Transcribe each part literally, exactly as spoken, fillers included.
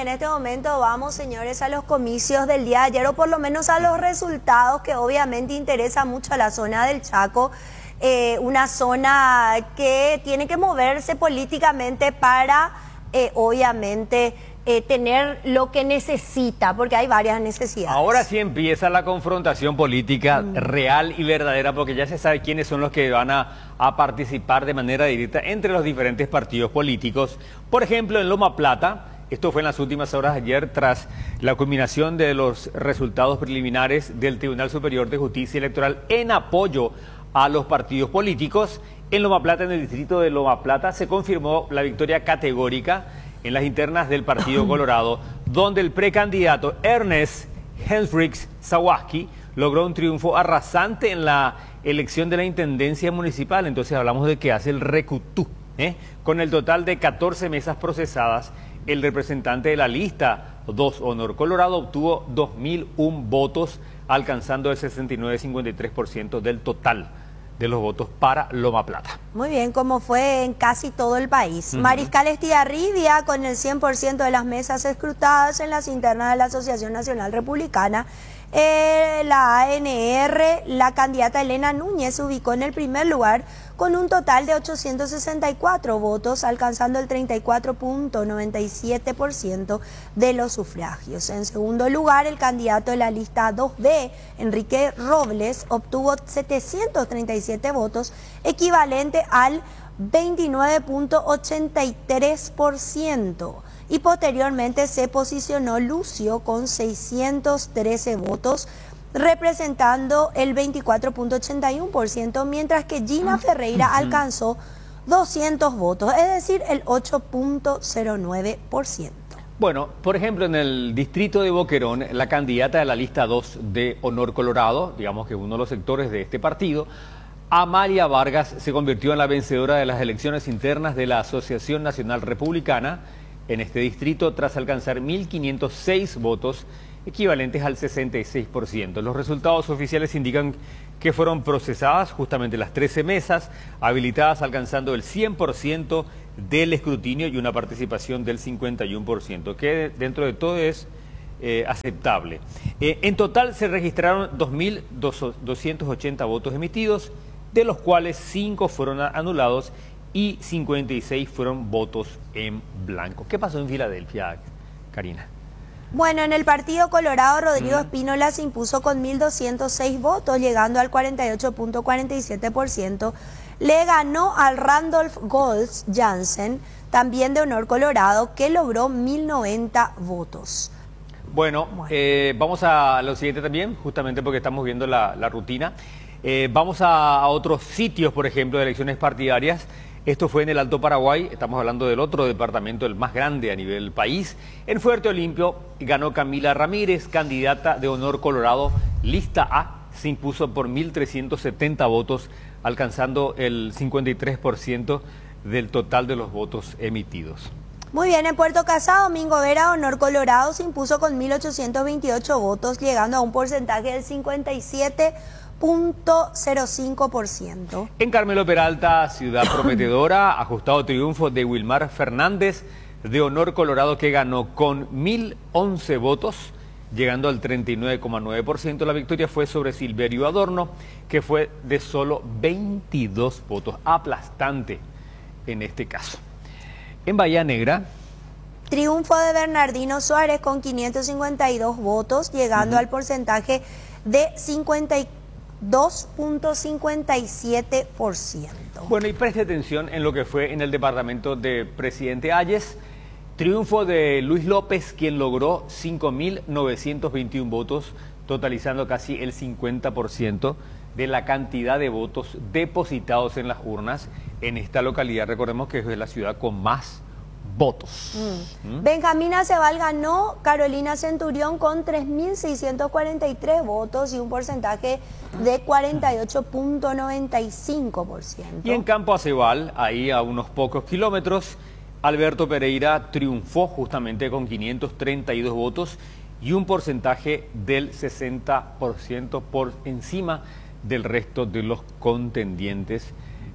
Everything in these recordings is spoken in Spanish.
en este momento vamos, señores, a los comicios del día de ayer, o por lo menos a los resultados que obviamente interesa mucho a la zona del Chaco, eh, una zona que tiene que moverse políticamente para, eh, obviamente, eh, tener lo que necesita, porque hay varias necesidades. Ahora sí empieza la confrontación política mm. real y verdadera, porque ya se sabe quiénes son los que van a, a participar de manera directa entre los diferentes partidos políticos. Por ejemplo, en Loma Plata, esto fue en las últimas horas de ayer, tras la culminación de los resultados preliminares del Tribunal Superior de Justicia Electoral en apoyo a los partidos políticos. En Loma Plata, en el distrito de Loma Plata, se confirmó la victoria categórica en las internas del Partido Colorado, donde el precandidato Ernest Hendricks Sawaski logró un triunfo arrasante en la elección de la Intendencia Municipal. Entonces hablamos de que hace el recutú, ¿eh? Con el total de catorce mesas procesadas, el representante de la lista dos Honor Colorado obtuvo dos mil uno votos, alcanzando el sesenta y nueve coma cincuenta y tres por ciento del total de los votos para Loma Plata. Muy bien, como fue en casi todo el país. Uh-huh. Mariscal Estigarribia, con el cien por ciento de las mesas escrutadas en las internas de la Asociación Nacional Republicana, eh, la A N R, la candidata Elena Núñez se ubicó en el primer lugar con un total de ochocientos sesenta y cuatro votos, alcanzando el treinta y cuatro punto noventa y siete por ciento de los sufragios. En segundo lugar, el candidato de la lista dos B, Enrique Robles, obtuvo setecientos treinta y siete votos, equivalente al veintinueve punto ochenta y tres por ciento. Y posteriormente se posicionó Lucio con seiscientos trece votos, representando el veinticuatro punto ochenta y uno por ciento, mientras que Gina Ferreira alcanzó doscientos votos, es decir, el ocho punto cero nueve por ciento. Bueno, por ejemplo, en el distrito de Boquerón, la candidata de la lista dos de Honor Colorado, digamos que uno de los sectores de este partido, Amalia Vargas, se convirtió en la vencedora de las elecciones internas de la Asociación Nacional Republicana en este distrito, tras alcanzar mil quinientos seis votos, equivalentes al sesenta y seis por ciento. Los resultados oficiales indican que fueron procesadas justamente las trece mesas, habilitadas alcanzando el cien por ciento del escrutinio y una participación del cincuenta y uno por ciento, que dentro de todo es eh, aceptable. Eh, en total se registraron dos mil doscientos ochenta votos emitidos, de los cuales cinco fueron anulados y cincuenta y seis fueron votos en blanco. ¿Qué pasó en Filadelfia, Karina? Bueno, en el Partido Colorado, Rodrigo mm. Espínola se impuso con mil doscientos seis votos, llegando al cuarenta y ocho punto cuarenta y siete por ciento. Le ganó al Randolph Goltz Jansen, también de Honor Colorado, que logró mil noventa votos. Bueno, bueno. Eh, vamos a lo siguiente también, justamente porque estamos viendo la, la rutina. Eh, vamos a, a otros sitios, por ejemplo, de elecciones partidarias. Esto fue en el Alto Paraguay, estamos hablando del otro departamento, el más grande a nivel país. En Fuerte Olimpio ganó Camila Ramírez, candidata de Honor Colorado, lista A, se impuso por mil trescientos setenta votos, alcanzando el cincuenta y tres por ciento del total de los votos emitidos. Muy bien, en Puerto Casado, Domingo Vera, Honor Colorado, se impuso con mil ochocientos veintiocho votos, llegando a un porcentaje del cincuenta y siete punto cero cinco por ciento. En Carmelo Peralta, ciudad prometedora, ajustado triunfo de Wilmar Fernández, de Honor Colorado, que ganó con mil once votos, llegando al treinta y nueve coma nueve por ciento. La victoria fue sobre Silverio Adorno, que fue de solo veintidós votos, aplastante en este caso. En Bahía Negra, triunfo de Bernardino Suárez con quinientos cincuenta y dos votos, llegando uh-huh. al porcentaje de cincuenta y dos punto cincuenta y siete por ciento. Bueno, y preste atención en lo que fue en el departamento de Presidente Hayes. Triunfo de Luis López, quien logró cinco mil novecientos veintiuno votos, totalizando casi el cincuenta por ciento de la cantidad de votos depositados en las urnas en esta localidad. Recordemos que es la ciudad con más votos. Mm. ¿Mm? Benjamín Acebal ganó Carolina Centurión con tres mil seiscientos cuarenta y tres votos y un porcentaje de cuarenta y ocho punto noventa y cinco por ciento. Y en Campo Acebal, ahí a unos pocos kilómetros, Alberto Pereira triunfó justamente con quinientos treinta y dos votos y un porcentaje del sesenta por ciento por encima del resto de los contendientes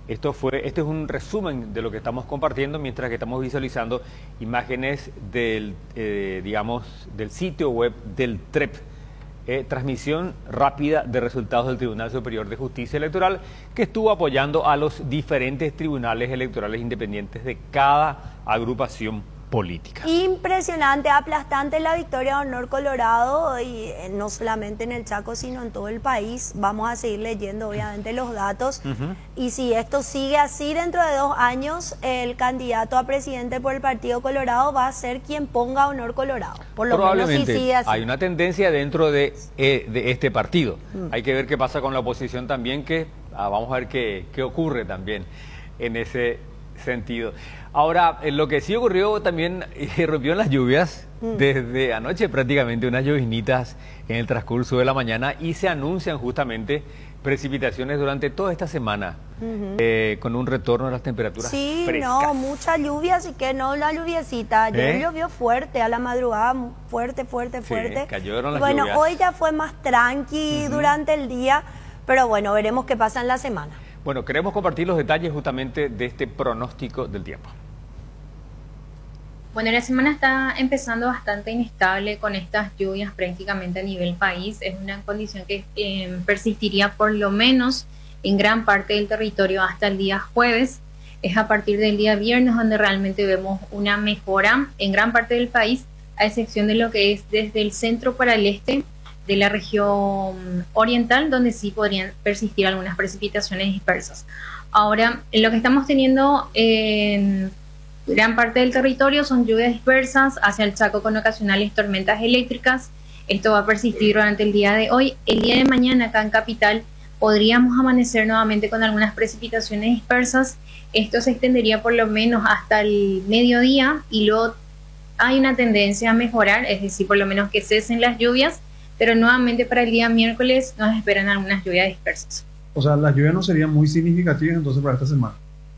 Esto fue, este es un resumen de lo que estamos compartiendo mientras que estamos visualizando imágenes del, eh, digamos, del sitio web del T R E P. Eh, transmisión rápida de resultados del Tribunal Superior de Justicia Electoral, que estuvo apoyando a los diferentes tribunales electorales independientes de cada agrupación política. Impresionante, aplastante la victoria de Honor Colorado, y eh, no solamente en el Chaco, sino en todo el país. Vamos a seguir leyendo obviamente los datos. Uh-huh. Y si esto sigue así, dentro de dos años el candidato a presidente por el Partido Colorado va a ser quien ponga Honor Colorado. Por lo menos si sigue así. Hay una tendencia dentro de, eh, de este partido. Uh-huh. Hay que ver qué pasa con la oposición también, que ah, vamos a ver qué, qué ocurre también en ese sentido. Ahora, lo que sí ocurrió también, irrumpió en las lluvias mm. desde anoche prácticamente, unas lloviznitas en el transcurso de la mañana, y se anuncian justamente precipitaciones durante toda esta semana, uh-huh. eh, con un retorno a las temperaturas sí, frescas. Sí, no, mucha lluvia, así que no una lluviecita. Ayer ¿Eh? llovió fuerte, a la madrugada, fuerte, fuerte, fuerte. Sí, cayeron las bueno, lluvias. Hoy ya fue más tranqui uh-huh. durante el día, pero bueno, veremos qué pasa en la semana. Bueno, queremos compartir los detalles justamente de este pronóstico del tiempo. Bueno, la semana está empezando bastante inestable con estas lluvias prácticamente a nivel país. Es una condición que eh, persistiría por lo menos en gran parte del territorio hasta el día jueves. Es a partir del día viernes donde realmente vemos una mejora en gran parte del país, a excepción de lo que es desde el centro para el este de la región oriental, donde sí podrían persistir algunas precipitaciones dispersas. Ahora, lo que estamos teniendo en gran parte del territorio son lluvias dispersas hacia el Chaco con ocasionales tormentas eléctricas. Esto va a persistir durante el día de hoy. El día de mañana acá en Capital podríamos amanecer nuevamente con algunas precipitaciones dispersas. Esto se extendería por lo menos hasta el mediodía y luego hay una tendencia a mejorar, es decir, por lo menos que cesen las lluvias, pero nuevamente para el día miércoles nos esperan algunas lluvias dispersas. O sea, las lluvias no serían muy significativas entonces para esta semana.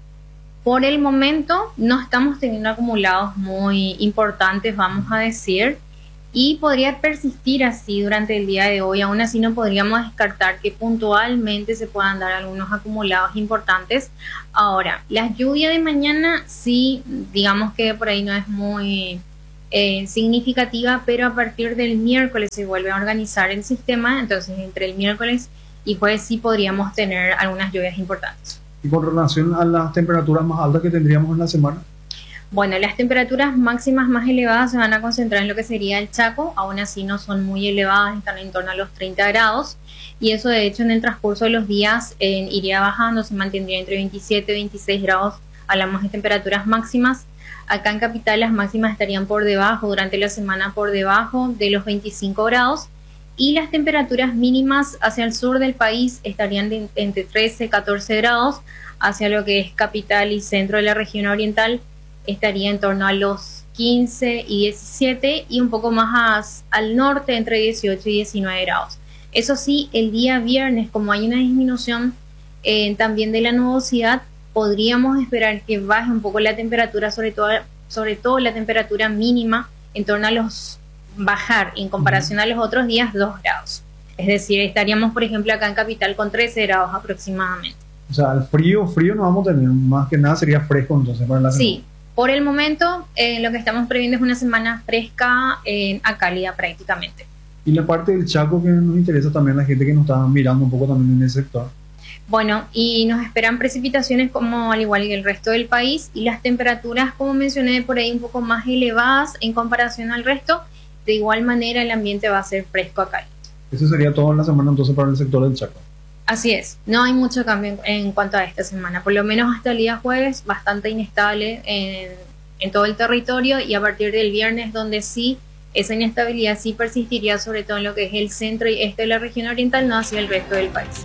Por el momento no estamos teniendo acumulados muy importantes, vamos a decir, y podría persistir así durante el día de hoy. Aún así no podríamos descartar que puntualmente se puedan dar algunos acumulados importantes. Ahora, la lluvia de mañana sí, digamos que por ahí no es muy eh, significativa, pero a partir del miércoles se vuelve a organizar el sistema, entonces entre el miércoles y jueves sí podríamos tener algunas lluvias importantes. ¿Y con relación a las temperaturas más altas que tendríamos en la semana? Bueno, las temperaturas máximas más elevadas se van a concentrar en lo que sería el Chaco. Aún así no son muy elevadas, están en torno a los treinta grados. Y eso de hecho en el transcurso de los días eh, iría bajando, se mantendría entre veintisiete y veintiséis grados. Hablamos de temperaturas máximas. Acá en Capital las máximas estarían por debajo, durante la semana por debajo de los veinticinco grados. Y las temperaturas mínimas hacia el sur del país estarían de entre trece y catorce grados, hacia lo que es capital y centro de la región oriental estaría en torno a los quince y diecisiete, y un poco más al norte entre dieciocho y diecinueve grados. Eso sí, el día viernes, como hay una disminución eh, también de la nubosidad, podríamos esperar que baje un poco la temperatura, sobre todo, sobre todo la temperatura mínima, en torno a los bajar en comparación a los otros días dos grados. Es decir, estaríamos por ejemplo acá en Capital con trece grados aproximadamente. O sea, el frío, frío no vamos a tener, más que nada sería fresco entonces para la semana. Sí, por el momento eh, lo que estamos previendo es una semana fresca eh, a cálida prácticamente. Y la parte del Chaco que nos interesa también, la gente que nos está mirando un poco también en ese sector. Bueno, y nos esperan precipitaciones como al igual que el resto del país, y las temperaturas, como mencioné, por ahí un poco más elevadas en comparación al resto. De igual manera el ambiente va a ser fresco acá. Eso sería todo en la semana entonces para el sector del Chaco. Así es, no hay mucho cambio en, en cuanto a esta semana, por lo menos hasta el día jueves, bastante inestable en, en todo el territorio, y a partir del viernes donde sí, esa inestabilidad sí persistiría, sobre todo en lo que es el centro y este de la región oriental, no hacia el resto del país.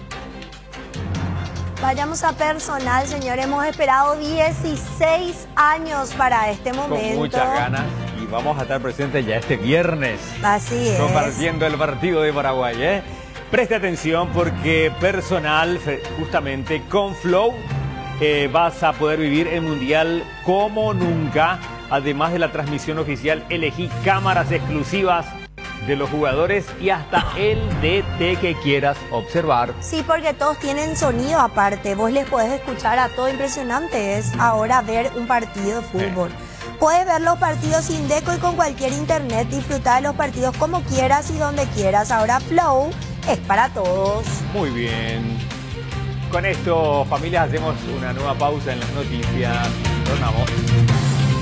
Vayamos a personal, señor. Hemos esperado dieciséis años para este momento. Con muchas ganas, y vamos a estar presentes ya este viernes. Así es. Compartiendo el partido de Paraguay, ¿eh? Preste atención porque personal, justamente con Flow, eh, vas a poder vivir el Mundial como nunca. Además de la transmisión oficial, elegí cámaras exclusivas de los jugadores y hasta el D T que quieras observar. Sí, porque todos tienen sonido aparte. Vos les podés escuchar a todo. Impresionante es ahora ver un partido de fútbol. Sí. Puedes ver los partidos sin deco y con cualquier internet. Disfrutar de los partidos como quieras y donde quieras. Ahora Flow es para todos. Muy bien. Con esto, familias, hacemos una nueva pausa en las noticias. Tornamos.